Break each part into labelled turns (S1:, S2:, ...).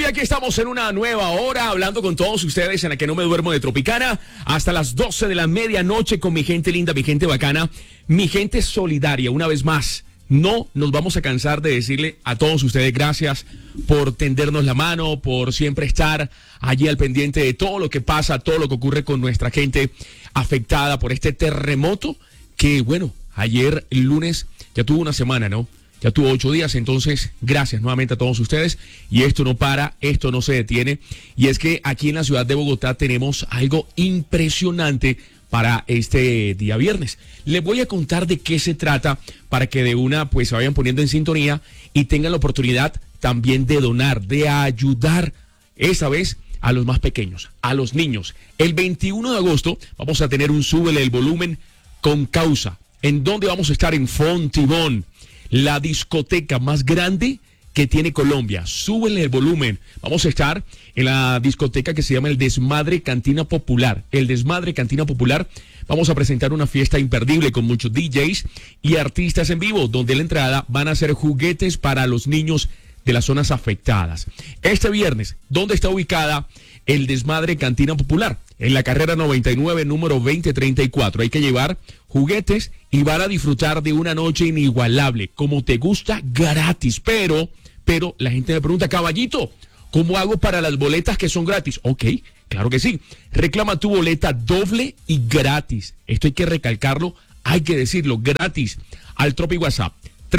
S1: aquí estamos en una nueva hora hablando con todos ustedes en la que no me duermo de Tropicana hasta las 12 de la medianoche con mi gente linda, mi gente bacana, mi gente solidaria. Una vez más, no nos vamos a cansar de decirle a todos ustedes gracias por tendernos la mano, por siempre estar allí al pendiente de todo lo que pasa, todo lo que ocurre con nuestra gente afectada por este terremoto que, bueno, ayer el lunes ya tuvo una semana, ¿no? Ya tuvo 8 días, entonces gracias nuevamente a todos ustedes. Y esto no para, esto no se detiene. Y es que aquí en la ciudad de Bogotá tenemos algo impresionante para este día viernes. Les voy a contar de qué se trata para que de una pues se vayan poniendo en sintonía y tengan la oportunidad también de donar, de ayudar esa vez a los más pequeños, a los niños. El 21 de agosto vamos a tener un Súbele el Volumen con causa. ¿En dónde vamos a estar? En Fontibón, la discoteca más grande que tiene Colombia. Súbele el volumen. Vamos a estar en la discoteca que se llama el Desmadre Cantina Popular. El Desmadre Cantina Popular. Vamos a presentar una fiesta imperdible con muchos DJs y artistas en vivo, donde la entrada van a ser juguetes para los niños de las zonas afectadas. Este viernes, ¿dónde está ubicada el Desmadre Cantina Popular? En la carrera 99, número 2034. Hay que llevar juguetes y van a disfrutar de una noche inigualable, como te gusta, gratis. Pero la gente me pregunta, caballito, ¿cómo hago para las boletas que son gratis? Ok, claro que sí. Reclama tu boleta doble y gratis. Esto hay que recalcarlo, hay que decirlo, gratis. Al Tropi WhatsApp,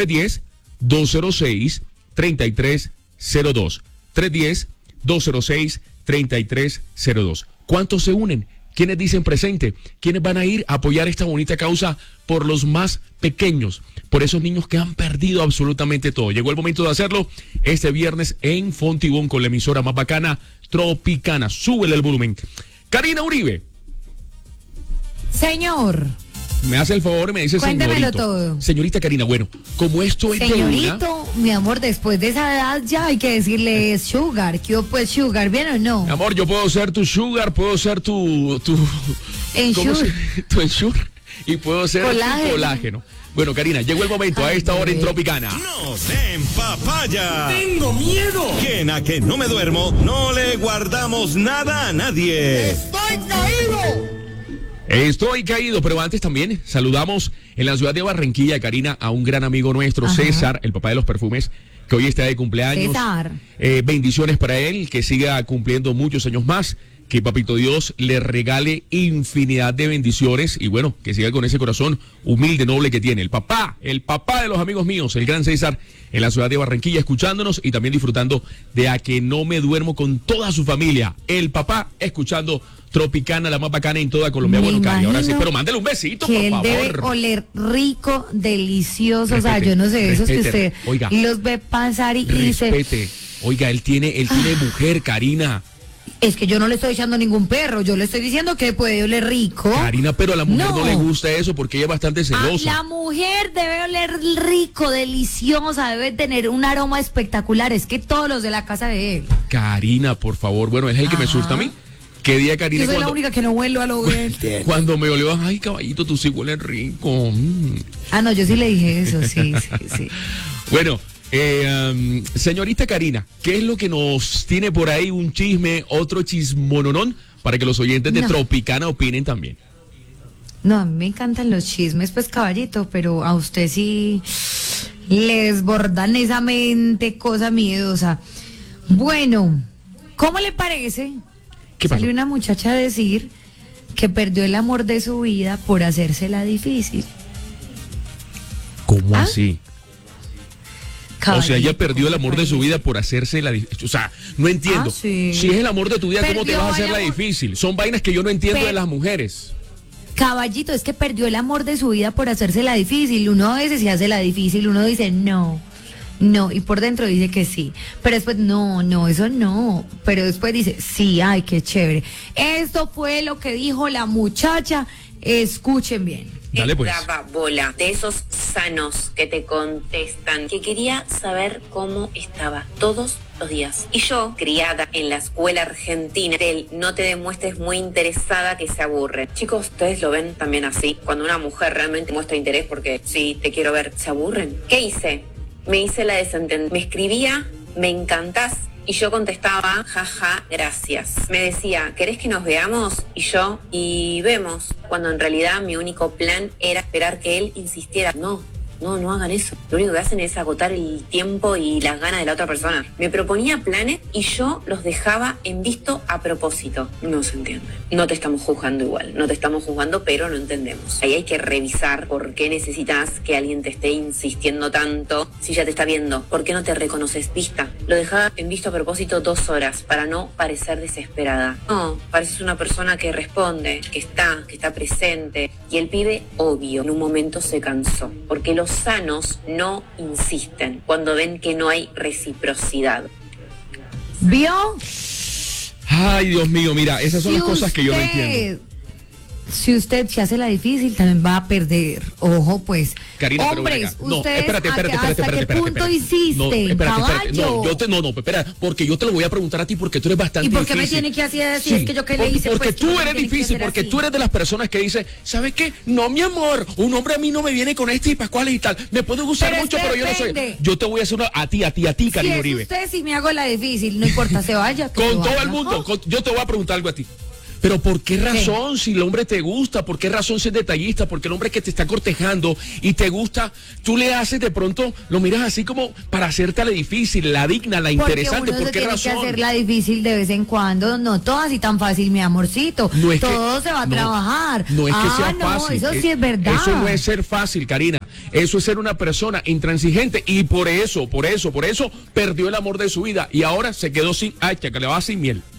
S1: 310-206-3302. 310-206-3302. ¿Cuántos se unen? ¿Quiénes dicen presente? ¿Quiénes van a ir a apoyar esta bonita causa por los más pequeños? Por esos niños que han perdido absolutamente todo. Llegó el momento de hacerlo este viernes en Fontibón con la emisora más bacana, Tropicana. Súbele el volumen. Karina Uribe.
S2: Señor.
S1: Me hace el favor y me dice
S2: cuéntemelo
S1: señorito.
S2: todo.
S1: Señorita Karina, bueno, como esto es
S2: señorito,
S1: de una...
S2: mi amor, después de esa edad ya hay que decirle sugar. ¿Qué pues sugar? ¿Bien o no?
S1: Mi amor, yo puedo ser tu sugar, puedo ser tu
S2: Ensure.
S1: Tu ensure y puedo ser tu colágeno. Bueno, Karina, llegó el momento a esta hora en Tropicana.
S3: ¡Nos empapaya!
S4: ¡Tengo miedo!
S3: Que en A Que No Me Duermo no le guardamos nada a nadie.
S4: ¡Estoy caído!
S1: Estoy caído, pero antes también saludamos en la ciudad de Barranquilla, Karina, a un gran amigo nuestro, César, el papá de los perfumes, que hoy está de cumpleaños.
S2: César.
S1: Bendiciones para él, que siga cumpliendo muchos años más, que Papito Dios le regale infinidad de bendiciones y bueno, que siga con ese corazón humilde, noble que tiene. El papá de los amigos míos, el gran César, en la ciudad de Barranquilla, escuchándonos y también disfrutando de A Que No Me Duermo con toda su familia. El papá escuchando Tropicana, la más bacana en toda Colombia. Bueno, Cari, ahora sí, pero mándale un besito, por favor.
S2: Que él debe oler rico, delicioso, respete, o sea, yo no sé, esos que usted oiga, los ve pasar y
S1: dice... Oiga, él tiene mujer, Karina.
S2: Es que yo no le estoy echando ningún perro, yo le estoy diciendo que puede oler rico.
S1: Karina, pero a la mujer no le gusta eso porque ella es bastante celosa.
S2: La mujer debe oler rico, deliciosa, debe tener un aroma espectacular. Es que todos los de la casa de él.
S1: Karina, por favor, bueno, es el que me asusta a mí. ¿Qué día, Karina?
S2: Yo soy la única que no huelo a lo que
S1: cuando me olió, ay, caballito, tú sí hueles rico.
S2: Ah, no, yo sí le dije eso, sí.
S1: Bueno, señorita Karina, ¿qué es lo que nos tiene por ahí? Un chisme, otro chismononón, para que los oyentes de Tropicana opinen también.
S2: No, a mí me encantan los chismes, pues, caballito, pero a usted sí le desbordan esa mente, cosa miedosa. Bueno, ¿cómo le parece?
S1: ¿Qué pasó?
S2: Salió una muchacha a decir que perdió el amor de su vida por hacérsela difícil.
S1: ¿Cómo así?
S2: Caballito,
S1: o sea, ella perdió el amor de su vida por hacérsela difícil. O sea, no entiendo.
S2: Sí.
S1: Si es el amor de tu vida, ¿cómo te vas a hacer la
S2: amor
S1: difícil? Son vainas que yo no entiendo de las mujeres.
S2: Caballito, es que perdió el amor de su vida por hacérsela difícil. Uno a veces se hace la difícil, uno dice no, y por dentro dice que sí. Pero después, no, eso no. Pero después dice, sí, ay, qué chévere. Esto fue lo que dijo la muchacha. Escuchen bien.
S1: Dale, pues.
S5: Brava bola, de esos sanos que te contestan, que quería saber cómo estaba todos los días. Y yo, criada en la escuela argentina del no te demuestres muy interesada, que se aburre. Chicos, ¿ustedes lo ven también así? Cuando una mujer realmente muestra interés porque sí, te quiero ver, ¿se aburren? ¿Qué hice? Me hice la desentendida. Me escribía, me encantás, Y yo contestaba, jaja, gracias. Me decía, ¿querés que nos veamos? Y yo, y vemos, cuando en realidad mi único plan era esperar que él insistiera. No hagan eso. Lo único que hacen es agotar el tiempo y las ganas de la otra persona. Me proponía planes y yo los dejaba en visto a propósito. No se entiende. No te estamos juzgando igual. No te estamos juzgando, pero no entendemos. Ahí hay que revisar por qué necesitas que alguien te esté insistiendo tanto si ya te está viendo. ¿Por qué no te reconoces vista? Lo dejaba en visto a propósito 2 horas para no parecer desesperada. No, pareces una persona que responde, que está presente. Y el pibe, obvio, en un momento se cansó. Porque los sanos no insisten cuando ven que no hay reciprocidad.
S2: ¿Vio?
S1: Ay, Dios mío, mira, esas son
S2: Si
S1: las cosas que yo no
S2: usted-
S1: entiendo.
S2: Si usted se hace la difícil, también va a perder. Ojo, pues.
S1: Karina, pero ven
S2: hombres,
S1: acá. No,
S2: ustedes,
S1: espérate.
S2: ¿hasta qué punto hiciste,
S1: No, espérate.
S2: caballo?
S1: No, espera, porque yo te lo voy a preguntar a ti porque tú eres bastante
S2: ¿Y por qué me
S1: difícil.
S2: tiene que hacer así? Es que yo qué le hice.
S1: Porque
S2: pues,
S1: tú
S2: ¿por qué
S1: eres
S2: tiene que
S1: difícil,
S2: ser
S1: porque
S2: así?
S1: tú eres de las personas que dicen, ¿sabes qué? No, mi amor, un hombre a mí no me viene con este y pascuales y tal. Me puede gustar
S2: Pero es
S1: mucho,
S2: que
S1: pero yo no soy.
S2: depende.
S1: Yo te voy a hacer una a ti,
S2: Si
S1: Karina
S2: es
S1: Uribe.
S2: usted, si me hago la difícil, no importa, se vaya. que se
S1: Con todo
S2: vaya.
S1: el mundo,
S2: Oh.
S1: yo te voy a preguntar algo a ti. Pero ¿por qué razón, si el hombre te gusta, por qué razón ser detallista? Porque el hombre que te está cortejando y te gusta, tú le haces de pronto, lo miras así como para hacerte la difícil, la digna, la interesante.
S2: Porque uno
S1: ¿Por
S2: se
S1: qué
S2: tiene
S1: razón?
S2: que hacer la difícil de vez en cuando, no todo así tan fácil, mi amorcito.
S1: No es que-
S2: todo se va a
S1: no,
S2: trabajar.
S1: No es que sea
S2: no,
S1: fácil.
S2: eso sí es verdad.
S1: Eso no es ser fácil, Karina. Eso es ser una persona intransigente y por eso perdió el amor de su vida y ahora se quedó sin hacha, que le va sin miel.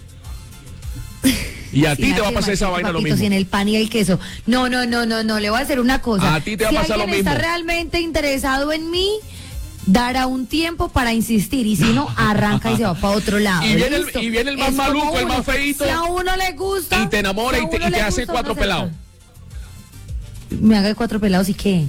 S1: Y a ti te va a pasar esa vaina lo
S2: Papito,
S1: mismo.
S2: si en el pan y el queso. No, le voy a hacer una cosa.
S1: A ti te va a pasar lo
S2: Si alguien está
S1: mismo.
S2: realmente interesado en mí, dará un tiempo para insistir y si no, arranca y se va para otro lado.
S1: Y viene
S2: ¿listo?
S1: el más
S2: Es como
S1: maluco, el
S2: uno.
S1: más feíto.
S2: Si a uno le gusta.
S1: Y te enamora
S2: si a
S1: y te
S2: uno le
S1: hace
S2: gusta,
S1: 4
S2: uno se
S1: pelados.
S2: va. Me haga 4 pelados y qué.